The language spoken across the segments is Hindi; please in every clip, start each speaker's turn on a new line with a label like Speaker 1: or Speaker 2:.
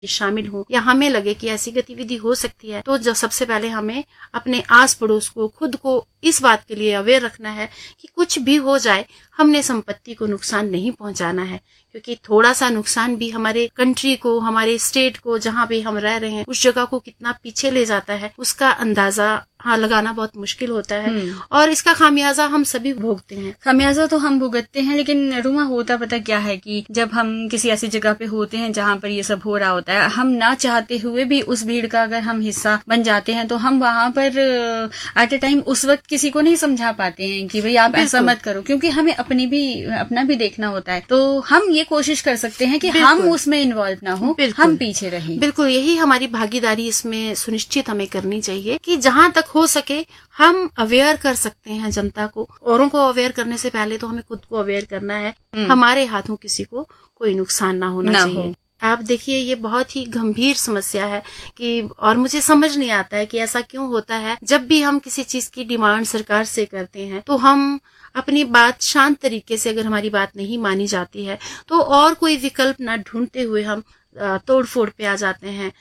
Speaker 1: शामिल हो या हमें लगे कि ऐसी गतिविधि हो सकती है, तो जब सबसे पहले हमें अपने आस पड़ोस को, खुद को इस बात के लिए अवेयर रखना है कि कुछ भी हो जाए हमने संपत्ति को नुकसान नहीं पहुंचाना है, क्योंकि थोड़ा सा नुकसान भी हमारे कंट्री को, हमारे स्टेट को, जहां भी हम रह रहे हैं उस जगह को कितना पीछे ले जाता है उसका अंदाजा लगाना बहुत मुश्किल होता है। और इसका खामियाजा हम सभी भोगते हैं।
Speaker 2: खामियाजा तो हम भुगतते हैं, लेकिन रुमा होता पता क्या है कि जब हम किसी ऐसी जगह पे होते हैं जहाँ पर ये सब हो रहा होता है, हम ना चाहते हुए भी उस भीड़ का अगर हम हिस्सा बन जाते हैं तो हम वहां पर एट ए टाइम उस वक्त किसी को नहीं समझा पाते हैं कि भाई आप ऐसा मत करो, क्योंकि हमें अपना भी देखना होता है। तो हम ये कोशिश कर सकते हैं कि हम उसमें इन्वॉल्व ना हो, हम पीछे रहें।
Speaker 1: बिल्कुल, यही हमारी भागीदारी इसमें सुनिश्चित हमें करनी चाहिए कि जहां तक हो सके हम अवेयर कर सकते हैं जनता को। औरों को अवेयर करने से पहले तो हमें खुद को अवेयर करना है। हमारे हाथों किसी को कोई नुकसान ना होना चाहिए। आप देखिए, ये बहुत ही गंभीर समस्या है कि, और मुझे समझ नहीं आता है कि ऐसा क्यों होता है। जब भी हम किसी चीज की डिमांड सरकार से करते हैं तो हम अपनी बात शांत तरीके से, अगर हमारी बात नहीं मानी जाती है तो और कोई विकल्प ना ढूंढते हुए हम तोड़ फोड़ पे आ जाते हैं,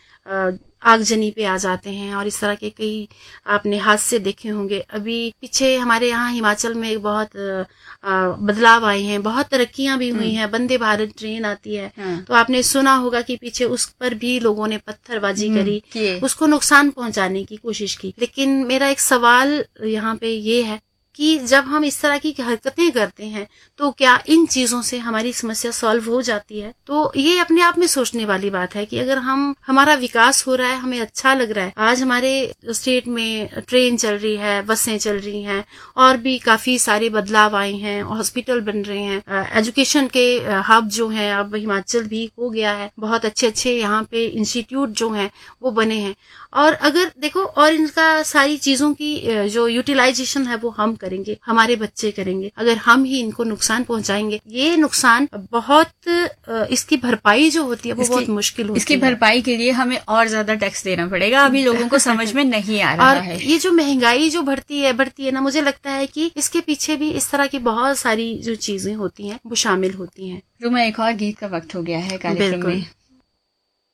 Speaker 1: आगजनी पे आ जाते हैं। और इस तरह के कई आपने हादसे देखे होंगे। अभी पीछे हमारे यहाँ हिमाचल में एक बहुत बदलाव आए हैं, बहुत तरक्कियां भी हुई हैं। वंदे भारत ट्रेन आती है तो आपने सुना होगा कि पीछे उस पर भी लोगों ने पत्थरबाजी करी, उसको नुकसान पहुंचाने की कोशिश की। लेकिन मेरा एक सवाल यहाँ पे ये है कि जब हम इस तरह की हरकतें करते हैं तो क्या इन चीजों से हमारी समस्या सॉल्व हो जाती है? तो ये अपने आप में सोचने वाली बात है कि अगर हमारा विकास हो रहा है, हमें अच्छा लग रहा है, आज हमारे स्टेट में ट्रेन चल रही है, बसें चल रही हैं, और भी काफी सारे बदलाव आए हैं, हॉस्पिटल बन रहे हैं, एजुकेशन के हब जो हैं अब हिमाचल भी हो गया है, बहुत अच्छे अच्छे यहाँ पे इंस्टीट्यूट जो हैं वो बने हैं। और अगर देखो, और इनका सारी चीजों की जो यूटिलाइजेशन है वो हम करेंगे, हमारे बच्चे करेंगे। अगर हम ही इनको नुकसान पहुंचाएंगे, ये नुकसान बहुत इसकी भरपाई जो होती है वो बहुत मुश्किल होती है।
Speaker 2: इसकी भरपाई के लिए हमें और ज्यादा टैक्स देना पड़ेगा। अभी लोगों को समझ में नहीं आ रहा है।
Speaker 1: ये जो महंगाई जो बढ़ती है ना, मुझे लगता है कि इसके पीछे भी इस तरह की बहुत सारी जो चीजें होती हैं वो शामिल होती हैं।
Speaker 2: रुमा, एक और गीत का वक्त हो गया है कार्यक्रम में।